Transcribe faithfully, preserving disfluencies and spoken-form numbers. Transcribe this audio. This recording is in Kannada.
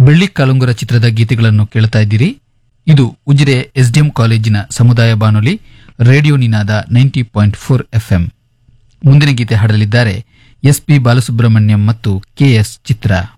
ಬೆಳ್ಳಿ ಕಾಲುಂಗುರ ಚಿತ್ರದ ಗೀತೆಗಳನ್ನು ಕೇಳ್ತಾ ಇದ್ದೀರಿ. ಇದು ಉಜಿರೆ ಎಸ್ಡಿಎಂ ಕಾಲೇಜಿನ ಸಮುದಾಯ ಬಾನುಲಿ ರೇಡಿಯೋ ನಿನಾದ ನೈಂಟಿ ಪಾಯಿಂಟ್ ಫೋರ್ ಎಫ್ಎಂ. ಮುಂದಿನ ಗೀತೆ ಹಾಡಲಿದ್ದಾರೆ ಎಸ್ ಪಿ ಬಾಲಸುಬ್ರಹ್ಮಣ್ಯಂ ಮತ್ತು ಕೆಎಸ್ ಚಿತ್ರ.